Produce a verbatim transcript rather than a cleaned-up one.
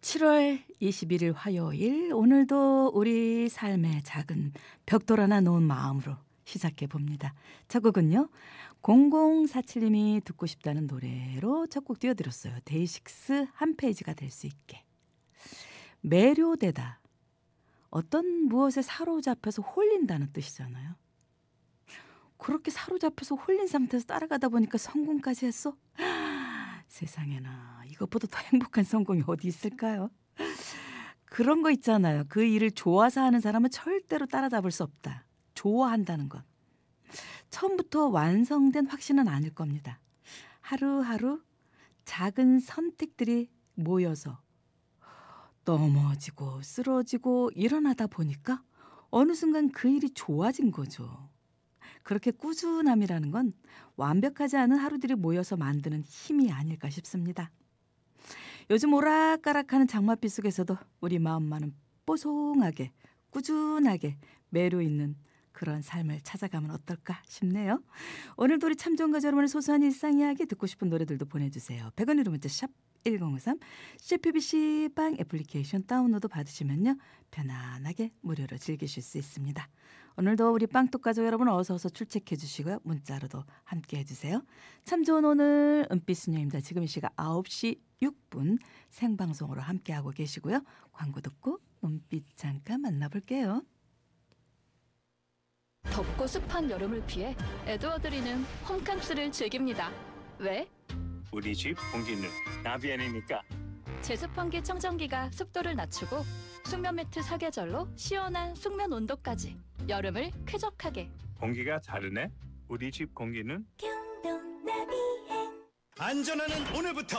칠월 이십일일 화요일, 오늘도 우리 삶의 작은 벽돌 하나 놓은 마음으로 시작해 봅니다. 첫 곡은요, 공공사칠님이 듣고 싶다는 노래로 첫 곡 띄워드렸어요. 데이식스 한 페이지가 될 수 있게. 매료되다, 어떤 무엇에 사로잡혀서 홀린다는 뜻이잖아요. 그렇게 사로잡혀서 홀린 상태에서 따라가다 보니까 성공까지 했어? 세상에나, 이것보다 더 행복한 성공이 어디 있을까요? 그런 거 있잖아요. 그 일을 좋아서 하는 사람은 절대로 따라잡을 수 없다. 좋아한다는 것. 처음부터 완성된 확신은 아닐 겁니다. 하루하루 작은 선택들이 모여서 넘어지고 쓰러지고 일어나다 보니까 어느 순간 그 일이 좋아진 거죠. 그렇게 꾸준함이라는 건 완벽하지 않은 하루들이 모여서 만드는 힘이 아닐까 싶습니다. 요즘 오락가락하는 장맛비 속에서도 우리 마음만은 뽀송하게 꾸준하게 매료 있는 그런 삶을 찾아가면 어떨까 싶네요. 오늘도 우리 참좋은가족 여러분의 소소한 일상 이야기 듣고 싶은 노래들도 보내주세요. 백 원으로 문자 샵 일공오삼, 씨피비씨 빵 애플리케이션 다운로드 받으시면요, 편안하게 무료로 즐기실 수 있습니다. 오늘도 우리 빵떡가족 여러분 어서 어서 출첵해 주시고요. 문자로도 함께 해주세요. 참 좋은 오늘 은빛수녀입니다. 지금 이 시각 아홉 시 육 분 생방송으로 함께하고 계시고요. 광고 듣고 은빛 잠깐 만나볼게요. 덥고 습한 여름을 피해 에드워드리는 홈캠프를 즐깁니다. 왜? 우리 집 공기는 나비엔이니까. 제습환기 청정기가 습도를 낮추고 숙면 매트 사계절로 시원한 숙면 온도까지 여름을 쾌적하게. 공기가 다르네. 우리 집 공기는 안전하는 오늘부터